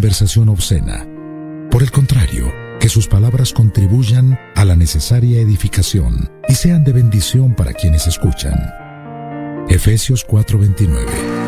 conversación obscena. Por el contrario, que sus palabras contribuyan a la necesaria edificación y sean de bendición para quienes escuchan. Efesios 4:29.